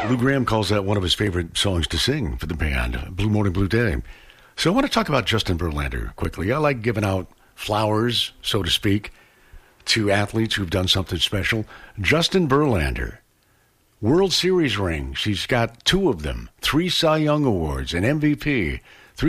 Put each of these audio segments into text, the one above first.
Lou Gramm calls that one of his favorite songs to sing for the band, Blue Morning, Blue Day. So I want to talk about Justin Verlander quickly. I like giving out flowers, so to speak, to athletes who've done something special. Justin Verlander, World Series rings. He's got 2 of them, 3 Cy Young Awards, an MVP,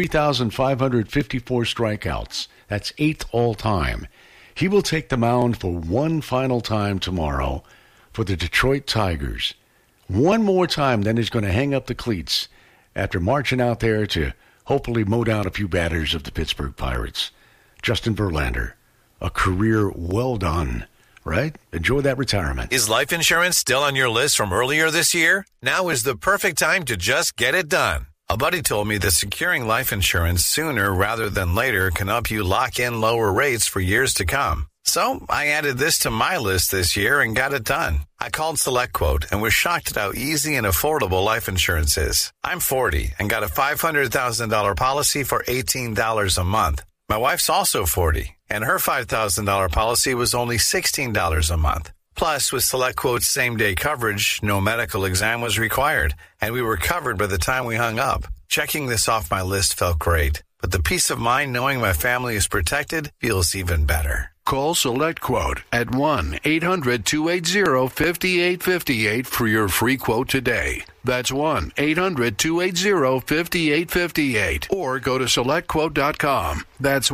3,554 strikeouts. That's 8th all time. He will take the mound for one final time tomorrow for the Detroit Tigers. One more time, then he's going to hang up the cleats after marching out there to hopefully mow down a few batters of the Pittsburgh Pirates. Justin Verlander, a career well done, right? Enjoy that retirement. Is life insurance still on your list from earlier this year? Now is the perfect time to just get it done. A buddy told me that securing life insurance sooner rather than later can help you lock in lower rates for years to come. So I added this to my list this year and got it done. I called SelectQuote and was shocked at how easy and affordable life insurance is. I'm 40 and got a $500,000 policy for $18 a month. My wife's also 40, and her $5,000 policy was only $16 a month. Plus, with SelectQuote's same-day coverage, no medical exam was required, and we were covered by the time we hung up. Checking this off my list felt great, but the peace of mind knowing my family is protected feels even better. Call SelectQuote at 1-800-280-5858 for your free quote today. That's 1-800-280-5858. Or go to SelectQuote.com. That's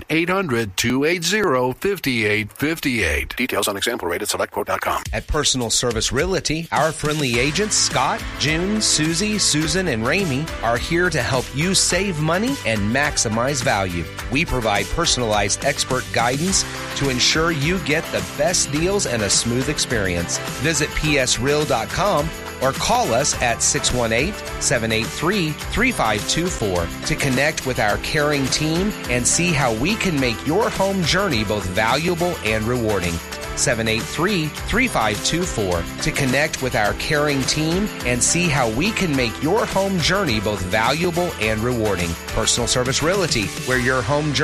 1-800-280-5858. Details on example rate at SelectQuote.com. At Personal Service Realty, our friendly agents, Scott, June, Susie, Susan, and Ramey, are here to help you save money and maximize value. We provide personalized expert guidance to ensure you get the best deals and a smooth experience. Visit psreal.com or call us at 618-783-3524 to connect with our caring team and see how we can make your home journey both valuable and rewarding. 783-3524 to connect with our caring team and see how we can make your home journey both valuable and rewarding. Personal Service Realty, where your home journey